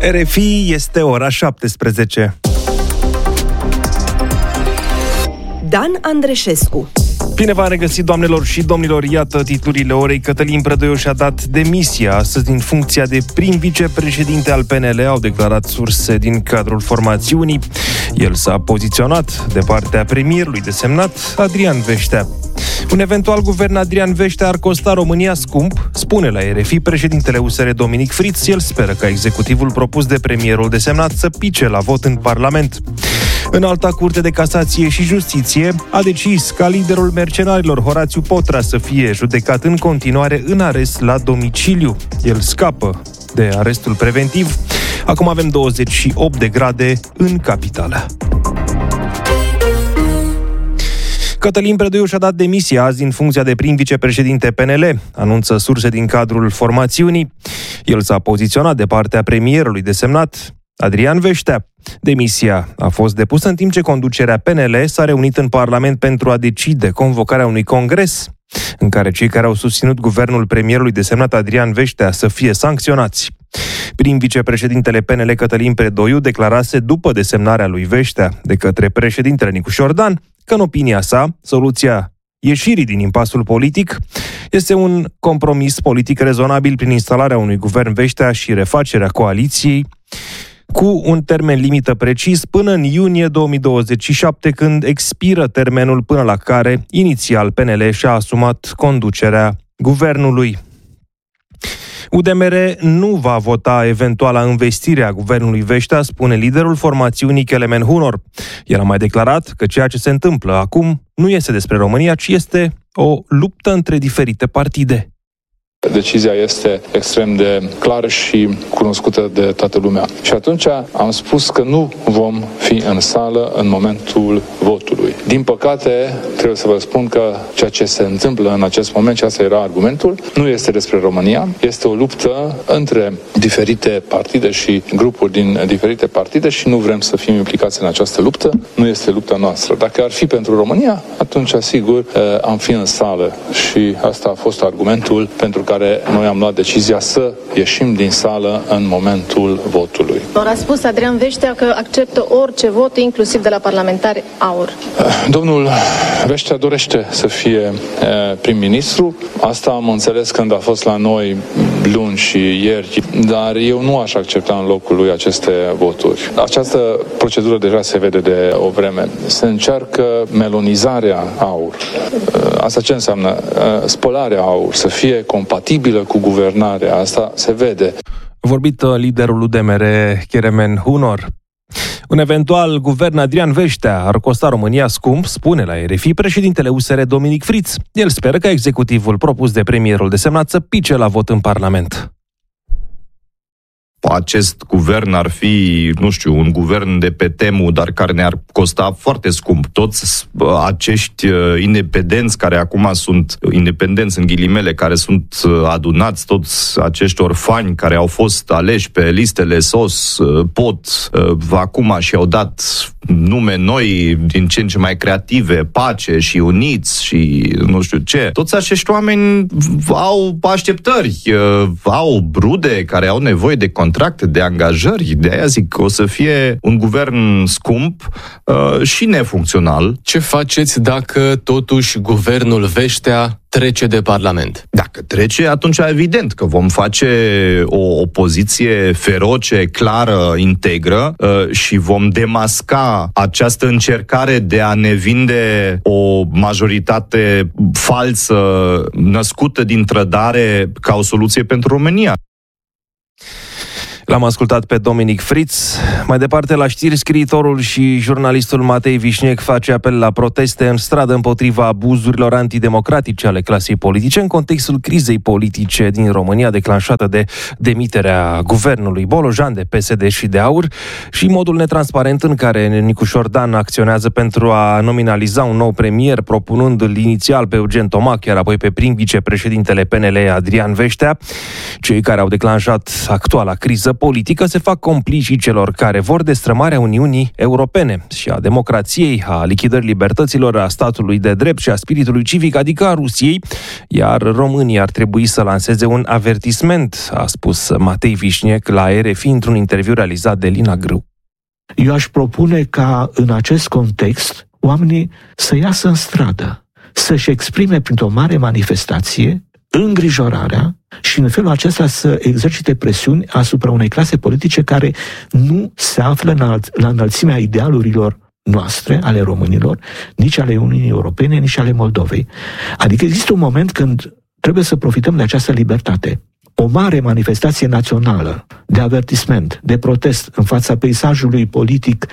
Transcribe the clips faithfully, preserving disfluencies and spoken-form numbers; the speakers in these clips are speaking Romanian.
R F I, este ora șaptesprezece. Dan Andreșescu. Bine v-am regăsit, doamnelor și domnilor, iată titlurile orei. Cătălin Brădoiu și-a dat demisia astăzi din funcția de prim vicepreședinte al P N L, au declarat surse din cadrul formațiunii. El s-a poziționat de partea premierului desemnat, Adrian Veștea. Un eventual guvern Adrian Veștea ar costa România scump, spune la R F I președintele U S R Dominic Fritz. El speră ca executivul propus de premierul desemnat să pice la vot în Parlament. Înalta Curte de Casație și Justiție a decis ca liderul mercenarilor Horațiu Potra să fie judecat în continuare în arest la domiciliu. El scapă de arestul preventiv. Acum avem douăzeci și opt de grade în capitală. Cătălin Brădoiu și-a dat demisia azi din funcția de prim vicepreședinte P N L, anunță surse din cadrul formațiunii. El s-a poziționat de partea premierului desemnat, Adrian Veștea. Demisia a fost depusă în timp ce conducerea P N L s-a reunit în Parlament pentru a decide convocarea unui congres în care cei care au susținut guvernul premierului desemnat Adrian Veștea să fie sancționați. Prim vicepreședintele P N L Cătălin Brădoiu declarase după desemnarea lui Veștea de către președintele Nicușor Dan că, în opinia sa, soluția ieșirii din impasul politic este un compromis politic rezonabil prin instalarea unui guvern Veștea și refacerea coaliției cu un termen limită precis până în iunie două mii douăzeci și șapte, când expiră termenul până la care inițial P N L și-a asumat conducerea guvernului. U D M R nu va vota eventuala învestire a guvernului Veștea, spune liderul formațiunii Kelemen Hunor. El a mai declarat că ceea ce se întâmplă acum nu este despre România, ci este o luptă între diferite partide. Decizia este extrem de clară și cunoscută de toată lumea. Și atunci am spus că nu vom fi în sală în momentul votului. Din păcate, trebuie să vă spun că ceea ce se întâmplă în acest moment, și asta era argumentul, nu este despre România, este o luptă între diferite partide și grupuri din diferite partide și nu vrem să fim implicați în această luptă. Nu este lupta noastră. Dacă ar fi pentru România, atunci, sigur, am fi în sală. Și asta a fost argumentul pentru că care noi am luat decizia să ieșim din sală în momentul votului. A spus Adrian Veștea că acceptă orice vot, inclusiv de la parlamentari AUR. Domnul Veștea dorește să fie prim-ministru. Asta am înțeles când a fost la noi luni și ieri, dar eu nu aș accepta în locul lui aceste voturi. Această procedură deja se vede de o vreme. Se încearcă melonizarea AUR. Asta ce înseamnă? Spălarea AUR, să fie compatibilă cu guvernarea. Asta se vede. Vorbit liderul U D M R, Kelemen Hunor. Un eventual guvern Adrian Veștea ar costa România scump, spune la R F I președintele U S R Dominic Fritz. El speră ca executivul propus de premierul desemnat să pice la vot în Parlament. Acest guvern ar fi, nu știu, un guvern de pe temu, dar care ne-ar costa foarte scump. Toți acești independenți care acum sunt independenți în ghilimele, care sunt adunați, toți acești orfani care au fost aleși pe listele S O S, pot, acum și-au dat nume noi, din ce în ce mai creative, Pace și Uniți și nu știu ce. Toți acești oameni au așteptări, au rude care au nevoie de contracte, de angajări. De aia zic că o să fie un guvern scump uh, și nefuncțional. Ce faceți dacă totuși guvernul Veștea trece de Parlament? Dacă trece, atunci evident că vom face o opoziție feroce, clară, integră uh, și vom demasca această încercare de a ne vinde o majoritate falsă, născută din trădare, ca o soluție pentru România. L-am ascultat pe Dominic Fritz. Mai departe, la știri, scriitorul și jurnalistul Matei Vișnec face apel la proteste în stradă împotriva abuzurilor antidemocratice ale clasei politice în contextul crizei politice din România declanșată de demiterea guvernului Bolojan de P S D și de AUR și modul netransparent în care Nicușor Dan acționează pentru a nominaliza un nou premier, propunându-l inițial pe Eugen Tomac, iar apoi pe prim vicepreședintele P N L Adrian Veștea, cei care au declanșat actuala criză politică se fac complicii celor care vor destrămarea Uniunii Europene și a democrației, a lichidării libertăților, a statului de drept și a spiritului civic, adică a Rusiei, iar românii ar trebui să lanseze un avertisment, a spus Matei Vișniec la R F I într-un interviu realizat de Lina Grâu. Eu aș propune ca în acest context oamenii să iasă în stradă, să-și exprime printr-o mare manifestație îngrijorarea și în felul acesta să exercite presiuni asupra unei clase politice care nu se află la înălțimea idealurilor noastre, ale românilor, nici ale Uniunii Europene, nici ale Moldovei. Adică există un moment când trebuie să profităm de această libertate. O mare manifestație națională de avertisment, de protest în fața peisajului politic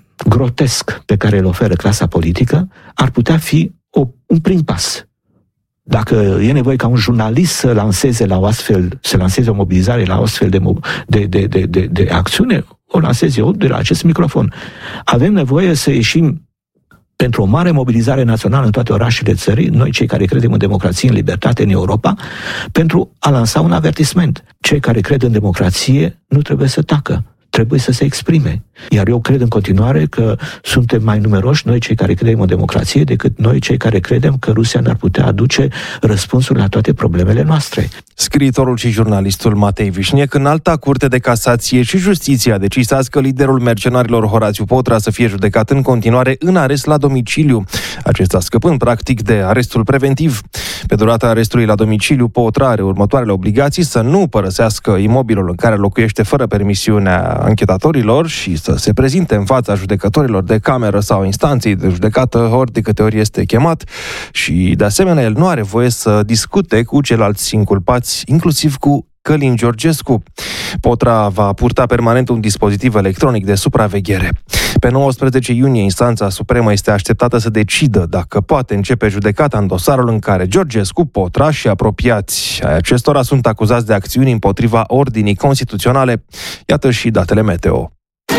grotesc pe care îl oferă clasa politică, ar putea fi o, un prim pas. Dacă e nevoie ca un jurnalist să lanseze la o astfel, să lanseze o mobilizare la o astfel de, de, de, de, de, de acțiune, o lansez eu de la acest microfon. Avem nevoie să ieșim pentru o mare mobilizare națională în toate orașele țării, noi cei care credem în democrație, în libertate în Europa, pentru a lansa un avertisment. Cei care cred în democrație nu trebuie să tacă, trebuie să se exprime. Iar eu cred în continuare că suntem mai numeroși noi cei care credem în democrație decât noi cei care credem că Rusia ne-ar putea aduce răspunsuri la toate problemele noastre. Scriitorul și jurnalistul Matei Vișniec, în Alta Curte de Casație și Justiție a decis azi că liderul mercenarilor Horațiu Potra să fie judecat în continuare în arest la domiciliu, acesta scăpând practic de arestul preventiv. Pe durata arestului la domiciliu, Potra are următoarele obligații: să nu părăsească imobilul în care locuiește fără permisiunea anchetatorilor și să se prezinte în fața judecătorilor de cameră sau instanței de judecată ori de câte ori este chemat și, de asemenea, el nu are voie să discute cu ceilalți inculpați, inclusiv cu Călin Georgescu. Potra va purta permanent un dispozitiv electronic de supraveghere. Pe nouăsprezece iunie, instanța supremă este așteptată să decidă dacă poate începe judecata în dosarul în care Georgescu, Potra și apropiați ai acestora sunt acuzați de acțiuni împotriva ordinii constituționale. Iată și datele meteo.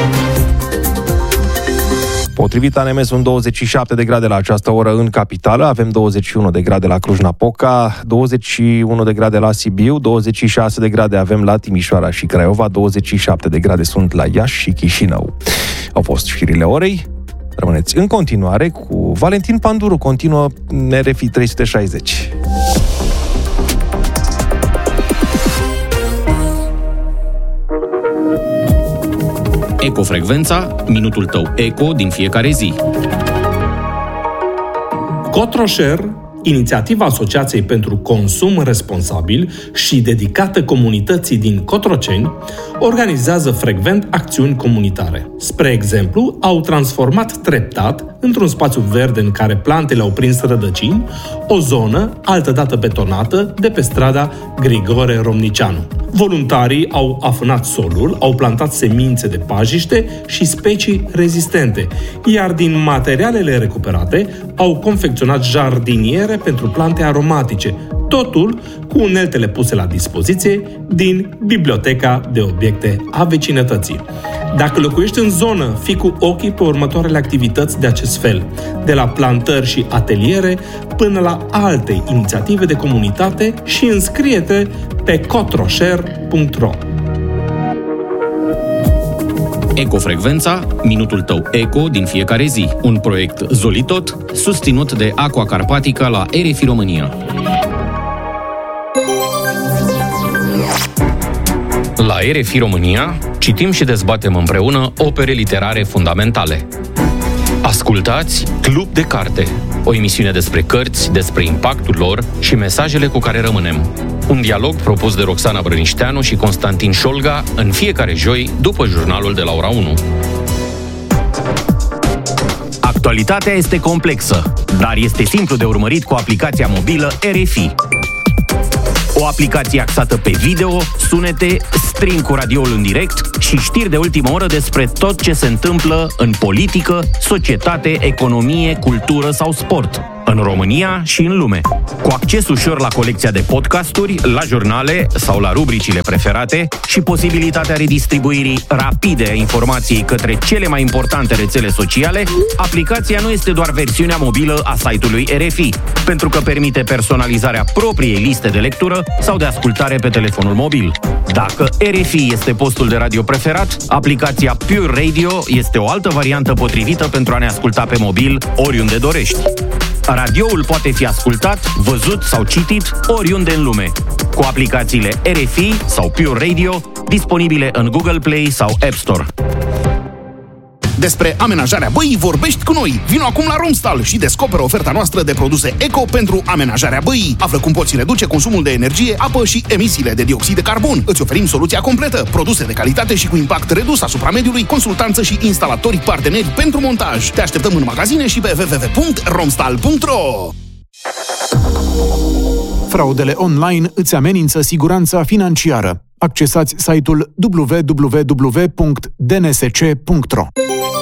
Potrivit A N M, sunt douăzeci și șapte de grade la această oră în capitală, avem douăzeci și unu de grade la Cluj-Napoca, douăzeci și unu de grade la Sibiu, douăzeci și șase de grade avem la Timișoara și Craiova, douăzeci și șapte de grade sunt la Iași și Chișinău. Au fost știrile orei. Rămâneți în continuare cu Valentin Panduru, continuă R F I trei sute șaizeci. Ecofrecvența, minutul tău eco din fiecare zi. Cotroșer, inițiativa Asociației pentru Consum Responsabil și dedicată comunității din Cotroceni, organizează frecvent acțiuni comunitare. Spre exemplu, au transformat treptat, într-un spațiu verde în care plantele au prins rădăcini, o zonă, altădată betonată, de pe strada Grigore Romnicianu. Voluntarii au afânat solul, au plantat semințe de pajiște și specii rezistente, iar din materialele recuperate au confecționat jardiniere pentru plante aromatice, totul cu uneltele puse la dispoziție din Biblioteca de Obiecte a Vecinătății. Dacă locuiești în zonă, fii cu ochii pe următoarele activități de acest fel, de la plantări și ateliere până la alte inițiative de comunitate și înscrie-te pe cotroșer punct ro. Ecofrecvența, minutul tău eco din fiecare zi. Un proiect Zolitot, susținut de Aqua Carpatica la R F I România. La R F I România citim și dezbatem împreună opere literare fundamentale. Ascultați Club de Carte, o emisiune despre cărți, despre impactul lor și mesajele cu care rămânem. Un dialog propus de Roxana Brănișteanu și Constantin Șolga în fiecare joi după jurnalul de la ora unu. Actualitatea este complexă, dar este simplu de urmărit cu aplicația mobilă R F I. O aplicație axată pe video, sunete, stream cu radioul în direct și știri de ultimă oră despre tot ce se întâmplă în politică, societate, economie, cultură sau sport, în România și în lume. Cu acces ușor la colecția de podcasturi, la jurnale sau la rubricile preferate și posibilitatea redistribuirii rapide a informației către cele mai importante rețele sociale, aplicația nu este doar versiunea mobilă a site-ului R F I, pentru că permite personalizarea propriei liste de lectură sau de ascultare pe telefonul mobil. Dacă R F I este postul de radio preferat, aplicația Pure Radio este o altă variantă potrivită pentru a ne asculta pe mobil oriunde dorești. Radioul poate fi ascultat, văzut sau citit oriunde în lume, cu aplicațiile R F I sau Pure Radio, disponibile în Google Play sau App Store. Despre amenajarea băii vorbești cu noi. Vino acum la Romstal și descoperă oferta noastră de produse eco pentru amenajarea băii. Află cum poți reduce consumul de energie, apă și emisiile de dioxid de carbon. Îți oferim soluția completă, produse de calitate și cu impact redus asupra mediului, consultanță și instalatori parteneri pentru montaj. Te așteptăm în magazine și pe w w w punct romstal punct r o. Fraudele online îți amenință siguranța financiară. Accesați site-ul w w w punct d n s c punct r o.